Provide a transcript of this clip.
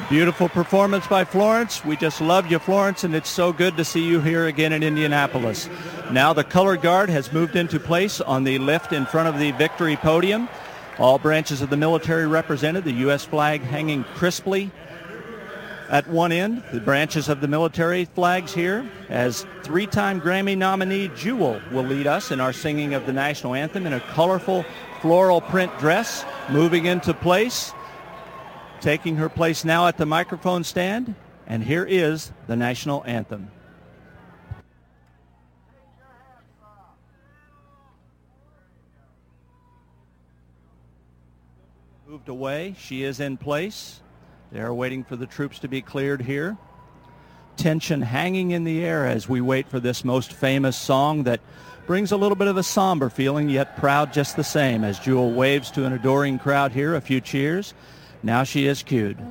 Beautiful performance by Florence. We just love you, Florence, and it's so good to see you here again in Indianapolis. Now the color guard has moved into place on the lift in front of the victory podium. All branches of the military represented, the U.S. flag hanging crisply at one end. The branches of the military flags here, as three-time Grammy nominee Jewel will lead us in our singing of the national anthem in a colorful floral print dress, moving into place, taking her place now at the microphone stand. And here is the national anthem. Moved away. She is in place. They're waiting for the troops to be cleared here. Tension hanging in the air as we wait for this most famous song that brings a little bit of a somber feeling, yet proud just the same, as Jewel waves to an adoring crowd here. A few cheers. Now she is cued.